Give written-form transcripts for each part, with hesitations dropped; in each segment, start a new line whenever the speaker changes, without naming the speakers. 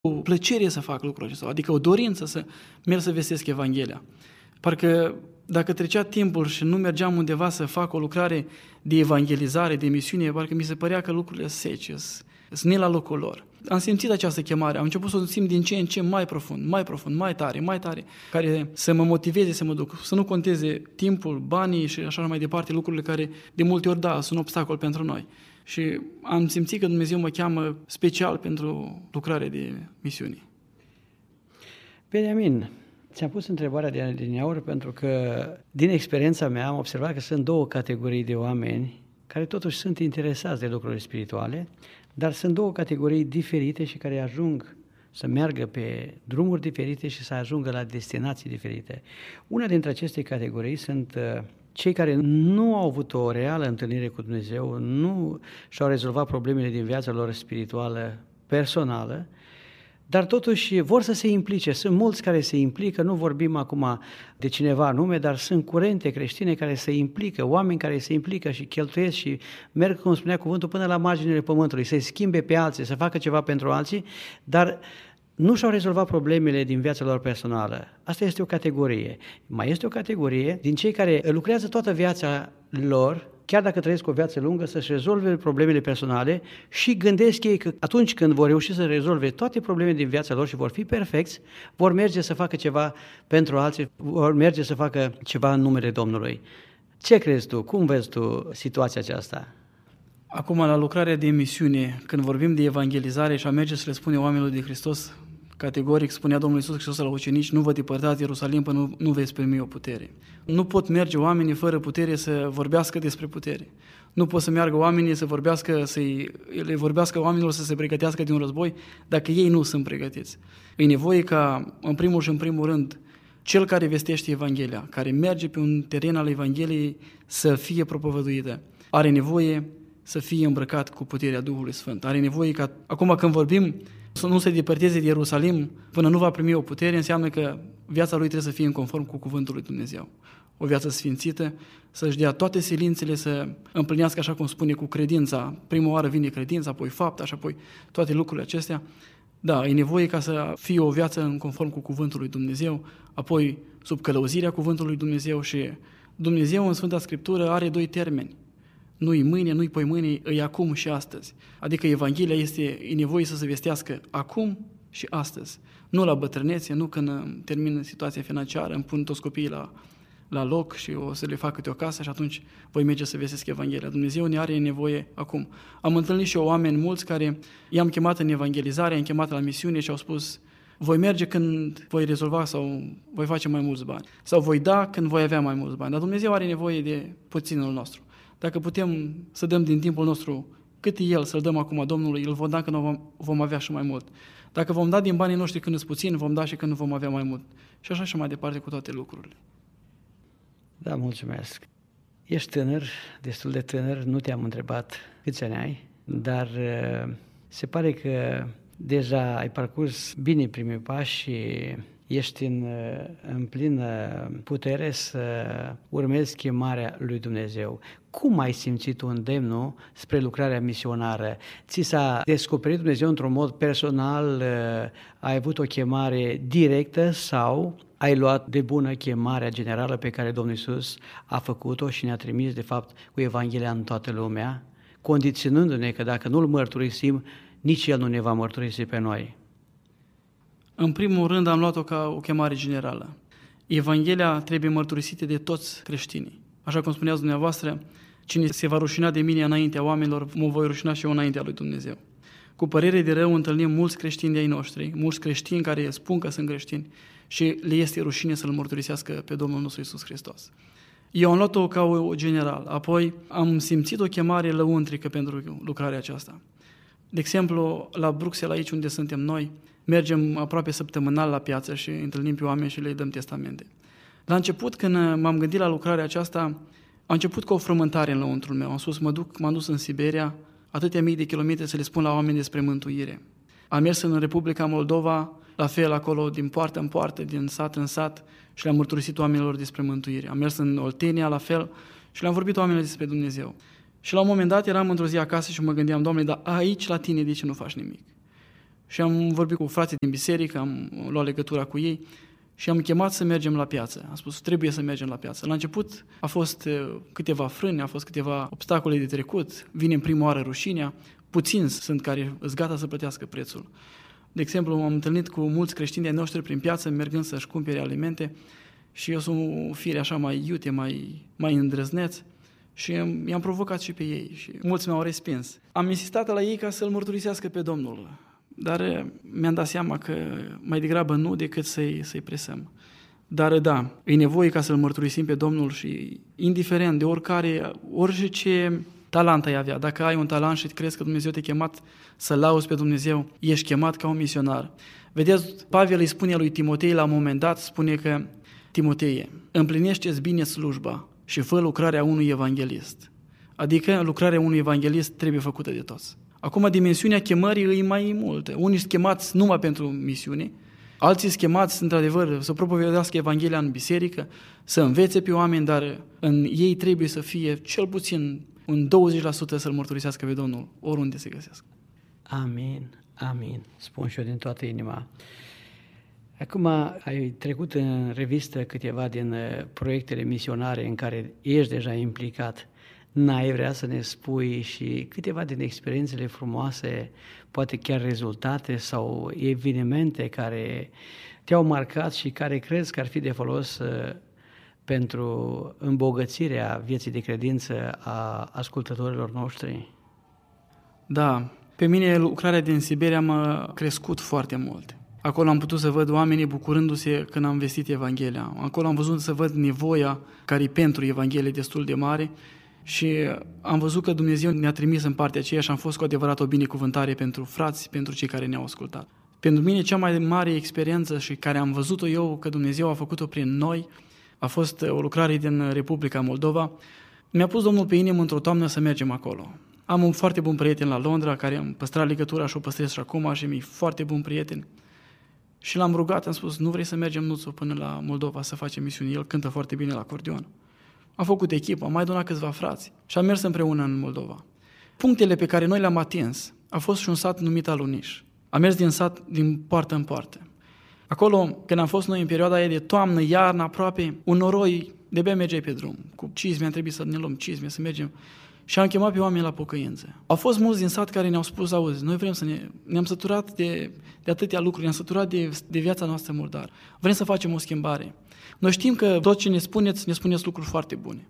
o plăcere să fac lucrul acesta, adică o dorință să merg să vestesc Evanghelia. Parcă dacă trecea timpul și nu mergeam undeva să fac o lucrare de evangelizare, de misiune, parcă mi se părea că lucrurile sece, sunt la locul lor. Am simțit această chemare, am început să o simt din ce în ce mai profund, mai tare, care să mă motiveze să mă duc, să nu conteze timpul, banii și așa mai departe, lucrurile care de multe ori, da, sunt obstacol pentru noi. Și am simțit că Dumnezeu mă cheamă special pentru lucrare de misiune.
Beniamin, ți-am pus întrebarea de adineauri pentru că din experiența mea am observat că sunt două categorii de oameni care totuși sunt interesați de lucrurile spirituale, dar sunt două categorii diferite și care ajung să meargă pe drumuri diferite și să ajungă la destinații diferite. Una dintre aceste categorii sunt cei care nu au avut o reală întâlnire cu Dumnezeu, nu și-au rezolvat problemele din viața lor spirituală, personală, dar totuși vor să se implice. Sunt mulți care se implică, nu vorbim acum de cineva anume, dar sunt curente creștine care se implică, oameni care se implică și cheltuiesc și merg, cum spunea cuvântul, până la marginile pământului, să-i schimbe pe alții, să facă ceva pentru alții, dar nu și-au rezolvat problemele din viața lor personală. Asta este o categorie. Mai este o categorie din cei care lucrează toată viața lor, chiar dacă trăiesc o viață lungă, să-și rezolve problemele personale și gândesc ei că atunci când vor reuși să rezolve toate problemele din viața lor și vor fi perfecți, vor merge să facă ceva pentru alții, vor merge să facă ceva în numele Domnului. Ce crezi tu? Cum vezi tu situația aceasta?
Acum, la lucrarea de misiune, când vorbim de evangelizare și a merge să le spune oamenilor de Hristos, categoric spunea Domnul Iisus Hristos la ucenici, nu vă depărtați Ierusalim până nu veți primi o putere. Nu pot merge oamenii fără putere să vorbească despre putere. Nu pot să meargă oamenii să le vorbească oamenilor să se pregătească de un război dacă ei nu sunt pregătiți. E nevoie ca, în primul și în primul rând, cel care vestește Evanghelia, care merge pe un teren al Evangheliei să fie propovăduită, are nevoie să fie îmbrăcat cu puterea Duhului Sfânt. Are nevoie ca, acum când vorbim, să nu se depărteze de Ierusalim până nu va primi o putere, înseamnă că viața lui trebuie să fie în conform cu cuvântul lui Dumnezeu. O viață sfințită, să-și dea toate silințele, să împlinească așa cum spune cu credința. Prima oară vine credința, apoi fapta și apoi toate lucrurile acestea. Da, e nevoie ca să fie o viață în conform cu cuvântul lui Dumnezeu, apoi sub călăuzirea cuvântului lui Dumnezeu și Dumnezeu în Sfânta Scriptură are doi termeni. Nu-i mâine, nu-i poimâine, e acum și astăzi. Adică Evanghelia e nevoie să se vestească acum și astăzi. Nu la bătrânețe, nu când termină situația financiară, îmi pun toți copiii la loc și o să le fac câte o casă și atunci voi merge să vestesc Evanghelia. Dumnezeu ne are nevoie acum. Am întâlnit și eu oameni mulți care i-am chemat în evangelizare, i-am chemat la misiune și au spus: voi merge când voi rezolva sau voi face mai mulți bani. Sau voi da când voi avea mai mulți bani. Dar Dumnezeu are nevoie de puținul nostru. Dacă putem să dăm din timpul nostru cât e El, să-L dăm acum Domnului, îl vom da când vom avea și mai mult. Dacă vom da din banii noștri când îți puțin, vom da și când vom avea mai mult. Și așa și mai departe cu toate lucrurile.
Da, mulțumesc. Ești tânăr, destul de tânăr, nu te-am întrebat câți ani ai, dar se pare că deja ai parcurs bine primii pași și ești în plină putere să urmezi chemarea lui Dumnezeu. Cum ai simțit un îndemnul spre lucrarea misionară? Ți s-a descoperit Dumnezeu într-un mod personal? Ai avut o chemare directă sau ai luat de bună chemarea generală pe care Domnul Iisus a făcut-o și ne-a trimis, de fapt, cu Evanghelia în toată lumea, condiționându-ne că dacă nu-L mărturisim, nici El nu ne va mărturisi pe noi?
În primul rând am luat-o ca o chemare generală. Evanghelia trebuie mărturisită de toți creștinii. Așa cum spuneați dumneavoastră, cine se va rușina de mine înaintea oamenilor, mă voi rușina și eu înaintea lui Dumnezeu. Cu părere de rău întâlnim mulți creștini de-ai noștri, mulți creștini care spun că sunt creștini și le este rușine să-L mărturisească pe Domnul nostru Iisus Hristos. Eu am luat-o ca o general, apoi am simțit o chemare lăuntrică pentru lucrarea aceasta. De exemplu, la Bruxelles, aici unde suntem noi, mergem aproape săptămânal la piață și întâlnim pe oameni și le dăm testamente. La început, când m-am gândit la lucrarea aceasta, a început cu o frământare în lăuntrul meu. Am spus, m-am dus în Siberia, atâtea mii de kilometri să le spun la oameni despre mântuire. Am mers în Republica Moldova, la fel acolo, din poartă în poartă, din sat în sat și le-am mărturisit oamenilor despre mântuire. Am mers în Oltenia, la fel, și le-am vorbit oamenilor despre Dumnezeu. Și la un moment dat eram într-o zi acasă și mă gândeam, Doamne, dar aici la tine de ce nu faci nimic? Și am vorbit cu frații din biserică, am luat legătura cu ei și am chemat să mergem la piață. Am spus, trebuie să mergem la piață. La început a fost câteva frâni, a fost câteva obstacole de trecut, vine în prima oară rușinea, puțini sunt care sunt gata să plătească prețul. De exemplu, m-am întâlnit cu mulți creștini de noștri prin piață, mergând să-și cumpere alimente și eu sunt o fire așa mai iute, mai îndrăzneț și i-am provocat și pe ei și mulți mi-au respins. Am insistat la ei ca să-L mărturisească pe Domnul, dar mi-am dat seama că mai degrabă nu decât să-i presăm. Dar da, e nevoie ca să-L mărturisim pe Domnul și indiferent de orice talent ai avea, dacă ai un talent și crezi că Dumnezeu te-a chemat să lauzi pe Dumnezeu, ești chemat ca un misionar. Vedeți, Pavel îi spune lui Timotei la un moment dat, spune că Timoteie, împlinește-ți bine slujba și fă lucrarea unui evanghelist. Adică lucrarea unui evanghelist trebuie făcută de toți. Acum dimensiunea chemării e mai multă. Unii sunt chemați numai pentru misiune, alții sunt chemați într-adevăr să propovăduiască Evanghelia în biserică, să învețe pe oameni, dar în ei trebuie să fie cel puțin un 20% să-L mărturisească pe Domnul, oriunde se găsească.
Amin, amin, spun și eu din toată inima. Acum ai trecut în revistă câteva din proiectele misionare în care ești deja implicat. N-ai vrea să ne spui și câteva din experiențele frumoase, poate chiar rezultate sau evenimente care te-au marcat și care crezi că ar fi de folos pentru îmbogățirea vieții de credință a ascultătorilor noștri?
Da, pe mine lucrarea din Siberia m-a crescut foarte mult. Acolo am putut să văd oamenii bucurându-se când am vestit Evanghelia. Acolo am văzut să văd nevoia care e pentru Evanghelie destul de mare și am văzut că Dumnezeu ne-a trimis în partea aceea și am fost cu adevărat o binecuvântare pentru frați, pentru cei care ne-au ascultat. Pentru mine cea mai mare experiență și care am văzut-o eu că Dumnezeu a făcut-o prin noi a fost o lucrare din Republica Moldova. Mi-a pus Domnul pe inimă într-o toamnă să mergem acolo. Am un foarte bun prieten la Londra care am păstrat legătura și o păstrez și acum și mi-e foarte bun prieten. Și l-am rugat, am spus, nu vrei să mergem, Nuțu, până la Moldova să facem misiuni? El cântă foarte bine la acordeon. Am făcut echipă, am mai adunat câțiva frați și am mers împreună în Moldova. Punctele pe care noi le-am atins a fost și un sat numit Aluniș. Am mers din sat din poartă în poartă. Acolo, când am fost noi în perioada aia de toamnă, iarnă, aproape, un noroi, de-abia mergeai pe drum. Cu cizme, am trebuit să ne luăm cizme, să mergem. Și am chemat pe oameni la pocăință. Au fost mulți din sat care ne-au spus, auzi, noi vrem să ne-am săturat de atâtea lucruri, ne-am săturat de viața noastră murdară. Vrem să facem o schimbare. Noi știm că tot ce ne spuneți lucruri foarte bune.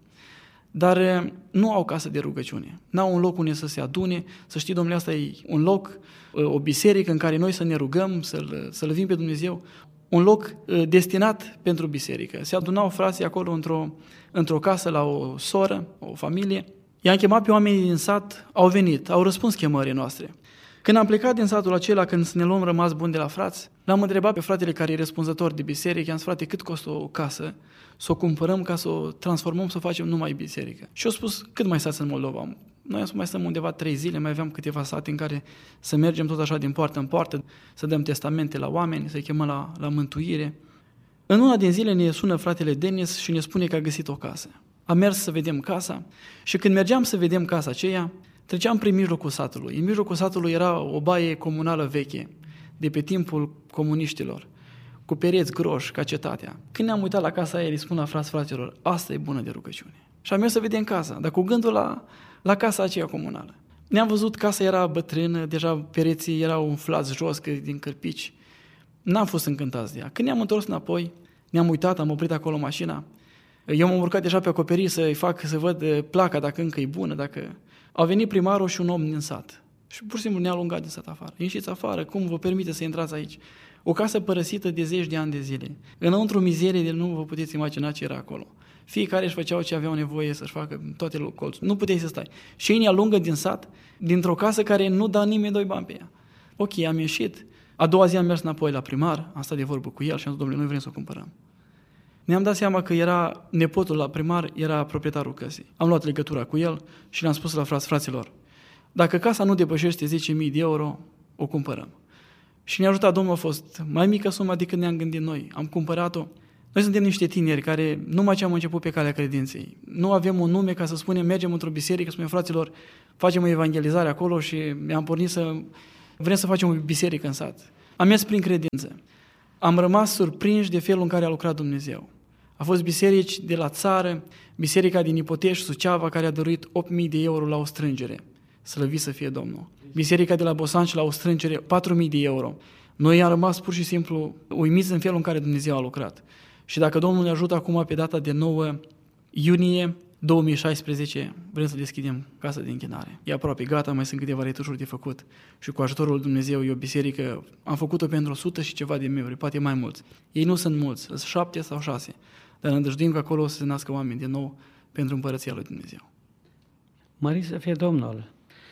Dar nu au casă de rugăciune. N-au un loc unde să se adune. Să știi, domnule, asta e un loc, o biserică în care noi să ne rugăm, să lăvim pe Dumnezeu. Un loc destinat pentru biserică. Se adunau frații acolo într-o casă la o soră, o familie. I-am chemat pe oamenii din sat, au venit, au răspuns chemării noastre. Când am plecat din satul acela, când să ne luăm rămas bun de la frați, l-am întrebat pe fratele care e răspunzător de biserică, i-am zis, frate, cât costă o casă, să o cumpărăm ca să o transformăm, să o facem numai biserică. Și au spus, cât mai stați în Moldova? Noi mai stăm undeva 3 zile, mai aveam câteva sate în care să mergem tot așa din poartă în poartă, să dăm testamente la oameni, să-i chemăm la mântuire. În una din zile ne sună fratele Denis și ne spune că a găsit o casă. Am mers să vedem casa și când mergeam să vedem casa aceea, treceam prin mijlocul satului. În mijlocul satului era o baie comunală veche, de pe timpul comuniștilor, cu pereți groși, ca cetatea. Când ne-am uitat la casa aia, îi spun la fraților, asta e bună de rugăciune. Și am mers să vedem casa, dar cu gândul la casa aceea comunală. Ne-am văzut, casa era bătrână, deja pereții erau umflați jos din cărpici. N-am fost încântați de ea. Când ne-am întors înapoi, ne-am uitat, am oprit acolo mașina. Eu m-am urcat deja pe acoperiș să văd placa dacă încă e bună, dacă... Au venit primarul și un om din sat. Și pur și simplu ne-a alungat din sat afară. Ieșiți afară, cum vă permite să intrați aici? O casă părăsită de 10 de ani de zile. Înăuntru mizerie de nu vă puteți imagina ce era acolo. Fiecare își făceau ce aveau nevoie să-și facă toate colțurile. Nu puteai să stai. Și ei ne alungă din sat, dintr-o casă care nu da nimeni 2 bani pe ea. Ok, am ieșit. A doua zi am mers înapoi la primar, am stat de vorbă cu el și am zis, domnule, noi vrem să o cumpărăm. Ne-am dat seama că era nepotul la primar, era proprietarul căsii. Am luat legătura cu el și le-am spus la fraților, dacă casa nu depășește 10.000 de euro, o cumpărăm. Și ne-a ajutat Domnul, a fost mai mică sumă decât ne-am gândit noi. Am cumpărat-o. Noi suntem niște tineri care numai ce am început pe calea credinței. Nu avem un nume ca să spunem, mergem într-o biserică, spunem fraților, facem o evangelizare acolo și am pornit să vrem să facem o biserică în sat. Am mers prin credință. Am rămas surprinși de felul în care a lucrat Dumnezeu. A fost biserici de la țară, biserica din Ipoteș, Suceava, care a dăruit 8.000 de euro la o strângere. Slăvit să fie Domnul. Biserica de la Bosanci la o strângere, 4.000 de euro. Noi am rămas pur și simplu uimiți în felul în care Dumnezeu a lucrat. Și dacă Domnul ne ajută acum pe data de 9 iunie 2016, vrem să deschidem casa de închinare. E aproape gata, mai sunt câteva retușuri de făcut. Și cu ajutorul lui Dumnezeu e o biserică, am făcut-o pentru 100 și ceva de membri, poate mai mulți. Ei nu sunt mulți, sunt 7 sau 6, dar ne îndrăjduim că acolo o să se nască oameni din nou pentru împărăția lui Dumnezeu.
Mărit să fie Domnul!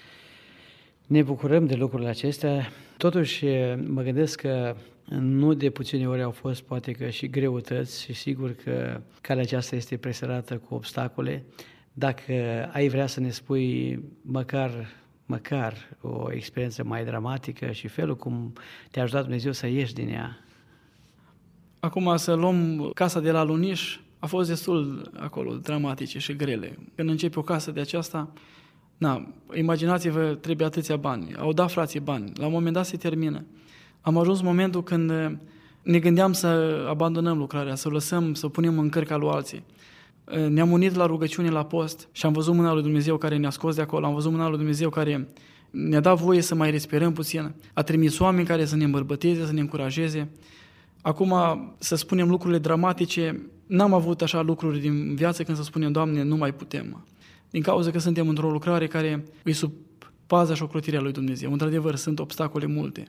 Ne bucurăm de lucrurile acestea, totuși mă gândesc că nu de puține ori au fost poate că și greutăți și sigur că calea aceasta este presărată cu obstacole. Dacă ai vrea să ne spui măcar o experiență mai dramatică și felul cum te-a ajutat Dumnezeu să ieși din ea.
Acum să luăm casa de la Luniș, a fost destul acolo dramatice și grele. Când începe o casă de aceasta, imaginați-vă, trebuie atâția bani. Au dat frații bani, la un moment dat se termină. Am ajuns momentul când ne gândeam să abandonăm lucrarea, să o lăsăm, să o punem în cărca lui alții. Ne-am unit la rugăciune, la post și am văzut mâna lui Dumnezeu care ne-a scos de acolo, am văzut mâna lui Dumnezeu care ne-a dat voie să mai respirăm puțin, a trimis oameni care să ne îmbărbăteze, să ne încurajeze. Acum, să spunem lucrurile dramatice, n-am avut așa lucruri din viață când să spunem, Doamne, nu mai putem. Din cauza că suntem într-o lucrare care îi sub paza și ocrotirea lui Dumnezeu. Într-adevăr, sunt obstacole multe.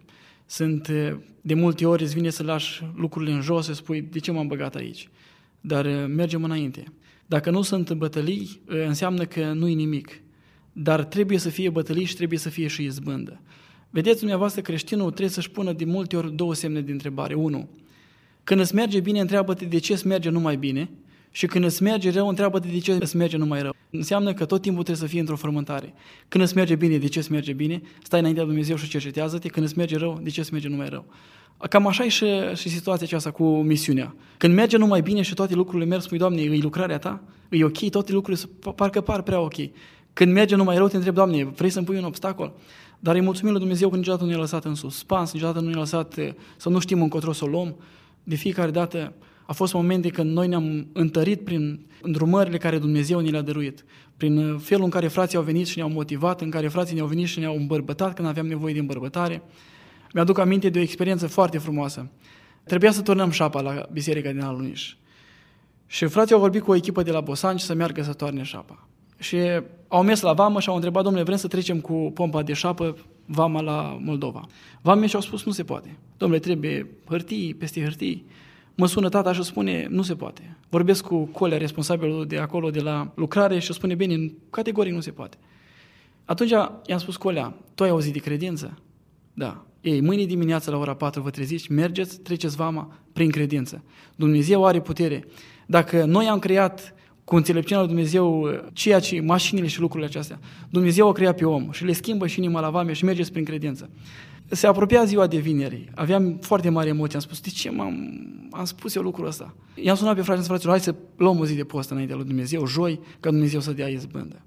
De multe ori îți vine să lași lucrurile în jos, să spui, de ce m-am băgat aici? Dar mergem înainte. Dacă nu sunt bătălii, înseamnă că nu-i nimic. Dar trebuie să fie bătălii și trebuie să fie și izbândă. Vedeți, dumneavoastră, creștinul trebuie să-și pună de multe ori 2 semne de întrebare. 1. Când îți merge bine, întreabă-te de ce îți merge numai bine. Și când îți merge rău, întreabă-te de ce îți merge numai rău. Înseamnă că tot timpul trebuie să fie într-o frământare. Când îți merge bine, de ce îți merge bine? Stai înaintea lui Dumnezeu și cercetează-te. Când îți merge rău, de ce îți merge numai rău? Cam așa e și situația aceasta cu misiunea. Când merge numai bine și toate lucrurile merg, spui, Doamne, e lucrarea ta? E ok? Toate lucrurile parcă par prea ok. Când merge numai rău, te întreb, Doamne, vrei să-mi pui un obstacol? Dar îi mulțumim lui Dumnezeu că niciodată nu ne-a lăsat în suspans, niciodată nu ne-a lăsat să nu știm încotro să o luăm. De fiecare dată a fost momente când noi ne-am întărit prin îndrumările care Dumnezeu ne le-a dăruit, prin felul în care frații au venit și ne-au motivat, în care frații ne-au venit și ne-au îmbărbătat când aveam nevoie de îmbărbătare. Mi-aduc aminte de o experiență foarte frumoasă. Trebuia să turnăm șapa la biserica din Aluniș. Și frații au vorbit cu o echipă de la Bosanci să meargă să toarne șapa. Și au mers la vamă și au întrebat, domnule, vrem să trecem cu pompa de șapă vama la Moldova. Vamii și-au spus, nu se poate. Domnule, trebuie hârtii, peste hârtii. Mă sună tata și spune, nu se poate. Vorbesc cu Colea, responsabilul de acolo, de la lucrare, și spune, bine, categoric nu se poate. Atunci i-am spus, Colea, tu ai auzit de credință? Da. Ei, mâine dimineață la ora 4 vă treziți, mergeți, treceți vama prin credință. Dumnezeu are putere. Dacă noi am creat cu înțelepciunea lui Dumnezeu ceea ce, mașinile și lucrurile acestea, Dumnezeu o crea pe om și le schimbă și inima la vame și mergeți prin credință. Se apropia ziua de vineri, aveam foarte mare emoție, am spus, de ce am spus eu lucrul ăsta? I-am sunat pe fraților, hai să luăm o zi de post înaintea lui Dumnezeu, joi, ca Dumnezeu să dea izbândă.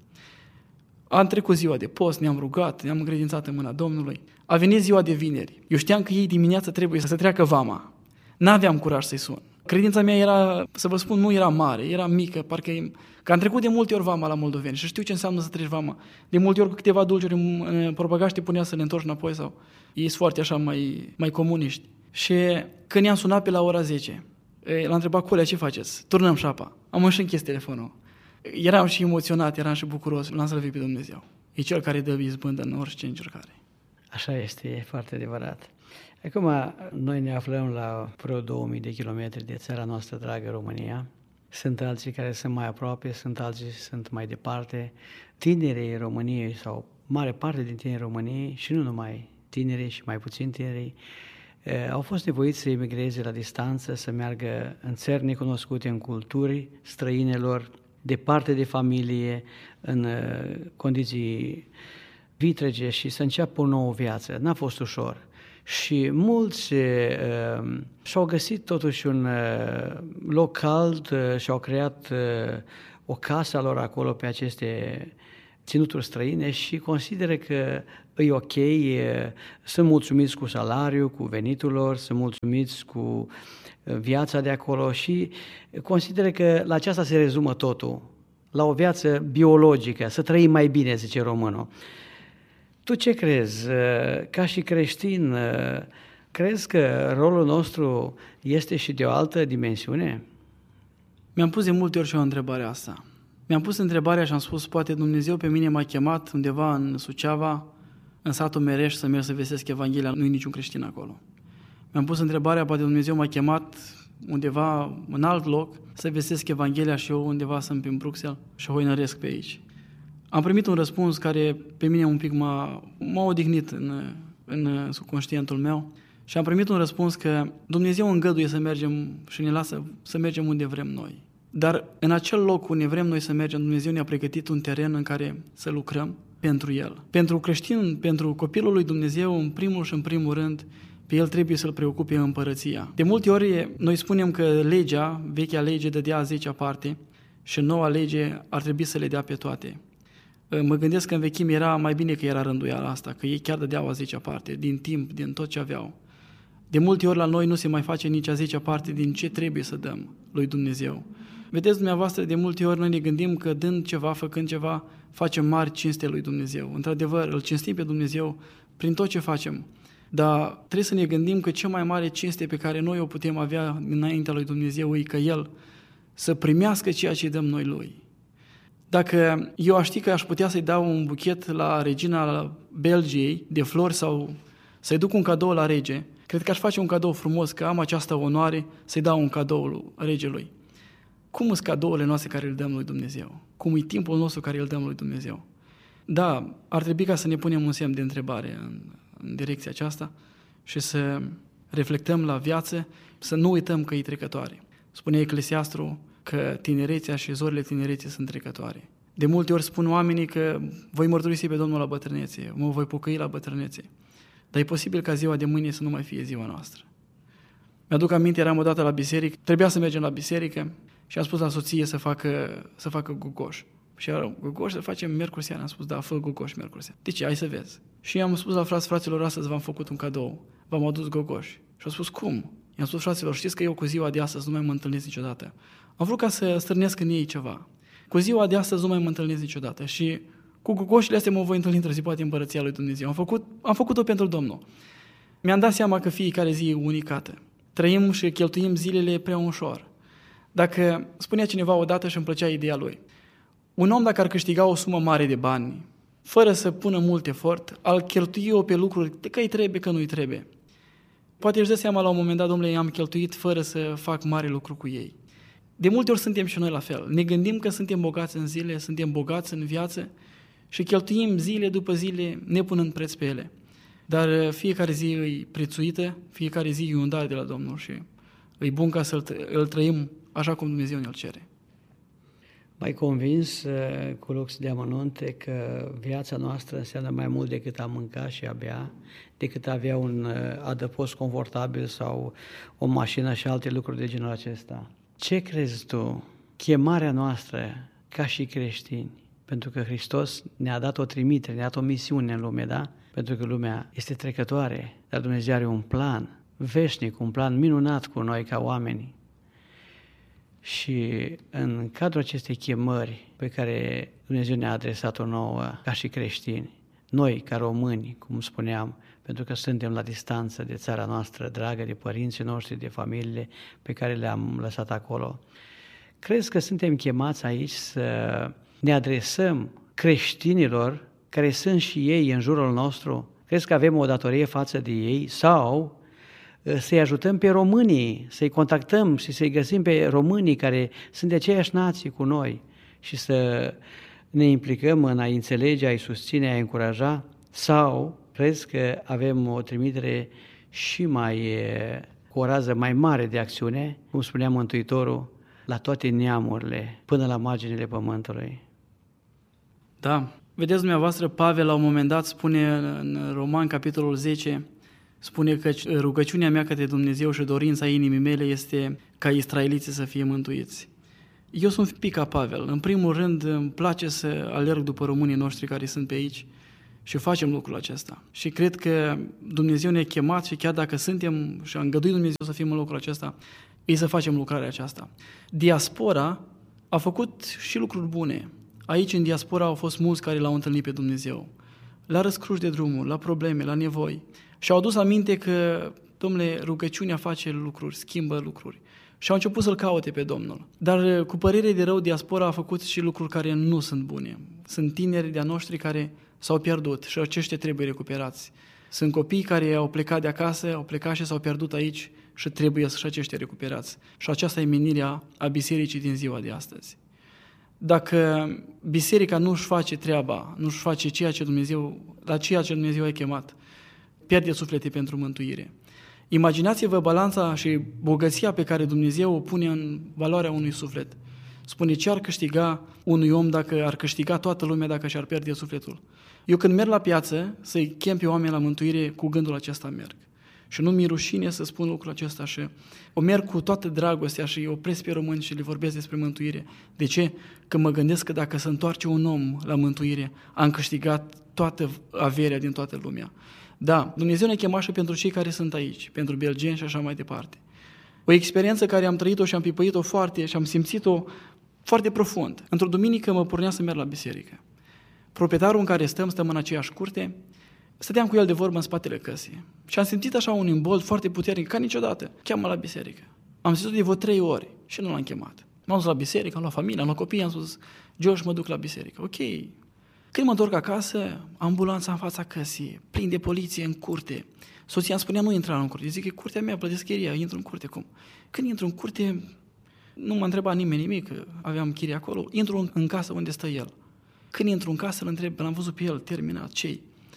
Am trecut ziua de post, ne-am rugat, ne-am încredințat în mâna Domnului. A venit ziua de vineri. Eu știam că ei dimineața trebuie să treacă vama. N-aveam curaj să-i sun. Credința mea era, să vă spun, nu era mare, era mică, că am trecut de multe ori vama la moldoveni și știu ce înseamnă să treci vama. De multe ori cu câteva dulciuri în porbagaj te punea să le întorci înapoi sau ei sunt foarte așa mai comuniști. Și când i-am sunat pe la ora 10, l-am întrebat, Colea, ce faceți? Turnăm șapa. Am și închis telefonul. Eram și emoționat, eram și bucuros, l-am slăvit pe Dumnezeu. E cel care dă izbândă în orice încercare.
Așa este, e foarte adevărat. Acum, noi ne aflăm la vreo 2000 de kilometri de țara noastră dragă, România. Sunt alții care sunt mai aproape, sunt alții sunt mai departe. Tinerii României sau mare parte din tinerii României și nu numai tinerii și mai puțin tinerii au fost nevoiți să emigreze la distanță, să meargă în țări necunoscute, în culturi străinelor, departe de familie, în condiții vitrege și să înceapă o nouă viață. N-a fost ușor. Și mulți și-au găsit totuși un loc cald și-au creat o casă lor acolo pe aceste ținuturi străine și consideră că e ok, sunt mulțumiți cu salariul, cu venitul lor, sunt mulțumiți cu viața de acolo și consideră că la aceasta se rezumă totul, la o viață biologică, să trăim mai bine, zice românul. Tu ce crezi? Ca și creștin, crezi că rolul nostru este și de o altă dimensiune?
Mi-am pus de multe ori și o întrebare asta. Mi-am pus întrebarea și am spus, poate Dumnezeu pe mine m-a chemat undeva în Suceava, în satul Mereș, să merg să vestesc Evanghelia, nu-i niciun creștin acolo. Mi-am pus întrebarea, poate Dumnezeu m-a chemat undeva în alt loc să vestesc Evanghelia și eu undeva sunt prin Bruxelles și o hoinăresc pe aici. Am primit un răspuns care pe mine un pic m-a odihnit în subconștientul meu și am primit un răspuns că Dumnezeu îngăduie să mergem și ne lasă să mergem unde vrem noi. Dar în acel loc unde vrem noi să mergem, Dumnezeu ne-a pregătit un teren în care să lucrăm pentru El. Pentru creștin, pentru copilul lui Dumnezeu, în primul și în primul rând, pe el trebuie să-l preocupe împărăția. De multe ori noi spunem că legea, vechea lege, dădea 10 parte și noua lege ar trebui să le dea pe toate. Mă gândesc că în vechime era mai bine că era rânduiala asta, că ei chiar dădeau a 10-a parte, din timp, din tot ce aveau. De multe ori la noi nu se mai face nici a 10-a parte din ce trebuie să dăm lui Dumnezeu. Vedeți dumneavoastră, de multe ori noi ne gândim că dând ceva, făcând ceva, facem mari cinste lui Dumnezeu. Într-adevăr, îl cinstim pe Dumnezeu prin tot ce facem. Dar trebuie să ne gândim că cea mai mare cinste pe care noi o putem avea înaintea lui Dumnezeu e că El să primească ceea ce dăm noi Lui. Dacă eu aș ști că aș putea să-i dau un buchet la regina Belgiei de flori sau să-i duc un cadou la rege, cred că aș face un cadou frumos, că am această onoare să-i dau un cadou regelui. Cum sunt cadourile noastre care îl dăm lui Dumnezeu? Cum e timpul nostru care îl dăm lui Dumnezeu? Da, ar trebui ca să ne punem un semn de întrebare în direcția aceasta și să reflectăm la viață, să nu uităm că e trecătoare. Spune Eclesiastru că tinerețea și zorile tinereții sunt trecătoare. De multe ori spun oamenii că voi mărturisi pe Domnul la bătrânețe, mă voi pocăi la bătrânețe. Dar e posibil ca ziua de mâine să nu mai fie ziua noastră. Mi-aduc aminte, eram odată la biserică, trebuia să mergem la biserică și am spus la soție să facă gugoș. Și era gugoș să facem miercuri seara. Am spus, da, fă gugoș miercuri seara. De ce? Hai să vezi. Și am spus la fraților, astăzi v-am făcut un cadou. V-am adus gogoș. Și au spus, cum? I-am spus, fraților, știți că eu cu ziua de astăzi nu mai mă întâlnesc niciodată. Am vrut ca să stârnesc în ei ceva. Cu ziua de astăzi nu mai mă întâlnesc niciodată. Și cu gugoșile astea mă voi întâlni într-o zi, poate împărăția lui Dumnezeu. Am făcut-o pentru Domnul. Mi-am dat seama că fiecare zi e unicată. Trăim și cheltuim zilele prea ușor. Dacă spunea cineva odată și îmi plăcea ideea lui, un om dacă ar câștiga o sumă mare de bani, fără să pună mult efort, al cheltui-o pe lucruri că îi trebuie, că nu-i trebuie. Poate își dă seama la un moment dat, domnule, am cheltuit fără să fac mare lucru cu ei. De multe ori suntem și noi la fel. Ne gândim că suntem bogați în zile, suntem bogați în viață și cheltuim zile după zile nepunând preț pe ele. Dar fiecare zi e prețuită, fiecare zi e un dar de la Domnul și e bun ca să îl trăim așa cum Dumnezeu ne-l cere.
M-ai convins cu lux de amănunte că viața noastră înseamnă mai mult decât a mânca și a bea, decât a avea un adăpost confortabil sau o mașină și alte lucruri de genul acesta. Ce crezi tu? Chemarea noastră ca și creștini, pentru că Hristos ne-a dat o trimitere, ne-a dat o misiune în lume, da? Pentru că lumea este trecătoare, dar Dumnezeu are un plan veșnic, un plan minunat cu noi ca oameni. Și în cadrul acestei chemări pe care Dumnezeu ne-a adresat-o nouă ca și creștini, noi ca români, cum spuneam, pentru că suntem la distanță de țara noastră dragă, de părinții noștri, de familiile pe care le-am lăsat acolo, crezi că suntem chemați aici să ne adresăm creștinilor care sunt și ei în jurul nostru? Crezi că avem o datorie față de ei sau să-i ajutăm pe românii, să-i contactăm și să-i găsim pe românii care sunt de aceeași nație cu noi și să ne implicăm în a-i înțelege, a-i susține, a-i încuraja? Sau crezi că avem o trimitere și cu o rază mai mare de acțiune, cum spunea Mântuitorul, la toate neamurile, până la marginile pământului?
Da, vedeți dumneavoastră, Pavel la un moment dat spune în Roman, capitolul 10, spune că rugăciunea mea către Dumnezeu și dorința inimii mele este ca israeliții să fie mântuiți. Eu sunt un pic ca Pavel. În primul rând îmi place să alerg după românii noștri care sunt pe aici și facem lucrul acesta. Și cred că Dumnezeu ne-a chemat și chiar dacă suntem și a îngăduit Dumnezeu să fim în locul acesta, e să facem lucrarea aceasta. Diaspora a făcut și lucruri bune. Aici în diaspora au fost mulți care l-au întâlnit pe Dumnezeu. La răscruci de drumul, la probleme, la nevoi. Și au adus aminte că, domnule, rugăciunea face lucruri, schimbă lucruri. Și au început să-L caute pe Domnul. Dar cu părere de rău, diaspora a făcut și lucruri care nu sunt bune. Sunt tineri de-a noștri care s-au pierdut și aceștia trebuie recuperați. Sunt copii care au plecat de acasă, au plecat și s-au pierdut aici și trebuie să și aceștia recuperați. Și aceasta e menirea a bisericii din ziua de astăzi. Dacă biserica nu își face treaba, nu își face la ceea ce Dumnezeu a chemat, pierde suflete pentru mântuire. Imaginați-vă balanța și bogăția pe care Dumnezeu o pune în valoarea unui suflet. Spune ce ar câștiga unui om dacă ar câștiga toată lumea dacă și-ar pierde sufletul. Eu când merg la piață să-i chem pe oameni la mântuire, cu gândul acesta merg. Și nu mi-e rușine să spun lucrul acesta și o merg cu toată dragostea și îi opresc pe români și le vorbesc despre mântuire. De ce? Că mă gândesc că dacă se întoarce un om la mântuire, am câștigat toată averea din toată lumea. Da, Dumnezeu ne chema și pentru cei care sunt aici, pentru belgeni și așa mai departe. O experiență care am trăit-o și am pipăit-o foarte și am simțit-o foarte profund. Într-o duminică mă pornea să merg la biserică. Proprietarul în care stăm în aceeași curte, stăteam cu el de vorbă în spatele căsii și am simțit așa un imbold foarte puternic, ca niciodată. Cheamă la biserică. Am simțit-o de vreo 3 ori și nu l-am chemat. M-am dus la biserică, am luat familia, am luat copii, am spus, George, mă duc la biserică. Ok. Când mă întorc acasă, ambulanța în fața căsii, plin de poliție în curte. Soția îmi spunea, nu intra în curte. Eu zic, e curtea mea, plătesc chiria, intru în curte. Cum? Când intru în curte, nu m-a întrebat nimeni nimic, aveam chirie acolo, intru în casă unde stă el. Când intru în casă, îl întreb, l-am văzut pe el, terminat, ce-i?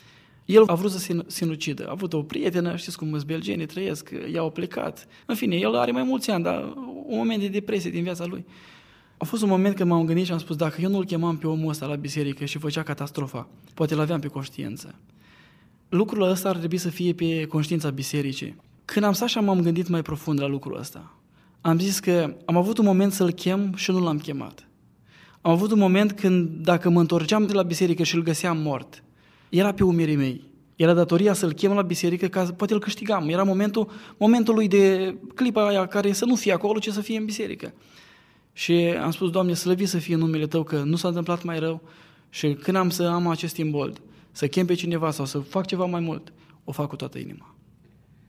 El a vrut să se sinucidă. A avut o prietenă, știți cum sunt belgenii, trăiesc, i-au plecat. În fine, el are mai mulți ani, dar un moment de depresie din viața lui. A fost un moment când m-am gândit și am spus, dacă eu nu-l chemam pe omul ăsta la biserică și făcea catastrofa, poate l-aveam pe conștiință. Lucrul ăsta ar trebui să fie pe conștiința bisericii. Când am stat și m-am gândit mai profund la lucrul ăsta, am zis că am avut un moment să-l chem și nu l-am chemat. Am avut un moment când, dacă mă întorceam de la biserică și îl găseam mort, era pe umerii mei. Era datoria să-l chem la biserică ca poate îl câștigam. Era momentul lui de clipa aia care să nu fie acolo, ci să fie în biserică. Și am spus, Doamne, slăvit să fie numele Tău că nu s-a întâmplat mai rău și când am să am acest imbold, să chem pe cineva sau să fac ceva mai mult, o fac cu toată inima.